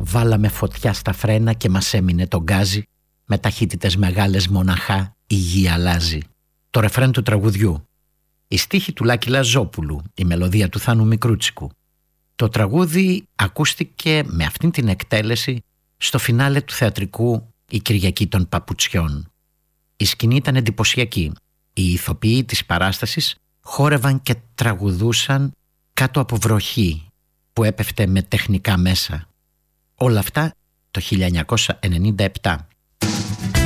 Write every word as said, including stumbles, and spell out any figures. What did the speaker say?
βάλαμε φωτιά στα φρένα και μας έμεινε το γκάζι, με ταχύτητες μεγάλες μοναχά η γη αλλάζει. Το ρεφρέν του τραγουδιού. Η στίχη του Λάκη Λαζόπουλου, η μελωδία του Θάνου Μικρούτσικου. Το τραγούδι ακούστηκε με αυτήν την εκτέλεση στο φινάλε του θεατρικού «Η Κυριακή των Παπουτσιών». Η σκηνή ήταν εντυπωσιακή. Οι ηθοποιοί της παράστασης χόρευαν και τραγουδούσαν κάτω από βροχή που έπεφτε με τεχνικά μέσα. Όλα αυτά το χίλια εννιακόσια ενενήντα επτά.